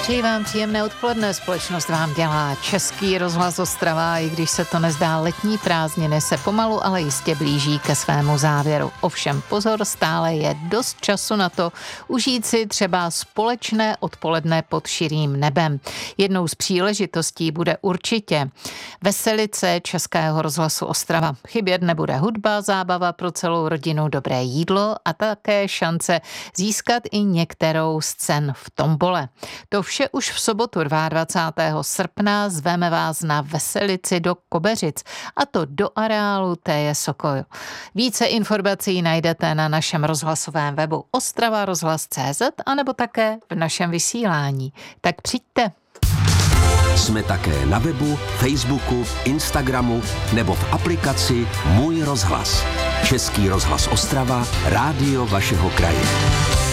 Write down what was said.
Přeji vám příjemné odpoledne. Společnost vám dělá Český rozhlas Ostrava, i když se to nezdá, letní prázdniny se pomalu, ale jistě blíží ke svému závěru. Ovšem pozor, stále je dost času na to užít si třeba společné odpoledne pod širým nebem. Jednou z příležitostí bude určitě veselice Českého rozhlasu Ostrava. Chybět nebude hudba, zábava pro celou rodinu, dobré jídlo a také šance získat i některou z cen v tombole. To vše už v sobotu 22. srpna zveme vás na veselici do Kobeřic, a to do areálu T.J. Sokol. Více informací najdete na našem rozhlasovém webu ostravarozhlas.cz anebo také v našem vysílání. Tak přijďte. Jsme také na webu, Facebooku, Instagramu nebo v aplikaci Můj rozhlas. Český rozhlas Ostrava, rádio vašeho kraje.